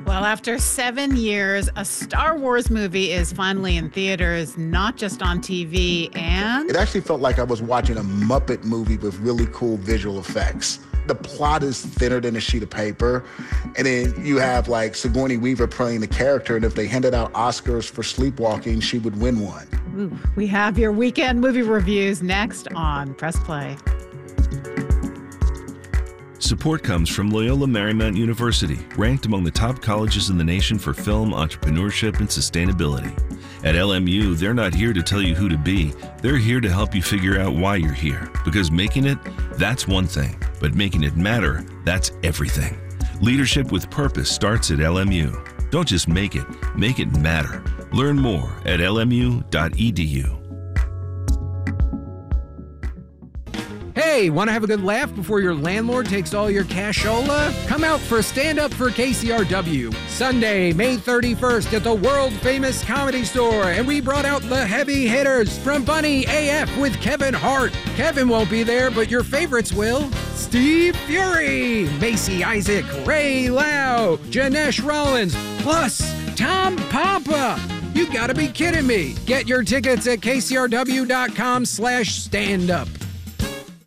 Well, after 7 years, a Star Wars movie is finally in theaters, not just on TV, and It actually felt like I was watching a Muppet movie with really cool visual effects. The plot is thinner than a sheet of paper, and then you have like Sigourney Weaver playing the character, and if they handed out Oscars for Sleepwalking, she would win one. ooh, we have your weekend movie reviews next on Press Play. Support comes from Loyola Marymount University, ranked among the top colleges in the nation for film, entrepreneurship, and sustainability. At LMU, they're not here to tell you who to be. They're here to help you figure out why you're here. Because making it, that's one thing. But making it matter, that's everything. Leadership with purpose starts at LMU. Don't just make it matter. Learn more at lmu.edu. Hey, want to have a good laugh before your landlord takes all your cashola? Come out for Stand Up for KCRW, Sunday, May 31st at the world-famous Comedy Store, and we brought out the heavy hitters from Bunny AF with Kevin Hart. Kevin won't be there, but your favorites will. Steve Fury, Macy Isaac, Ray Lau, Janesh Rollins, plus Tom Papa. You gotta be kidding me. Get your tickets at kcrw.com/standup.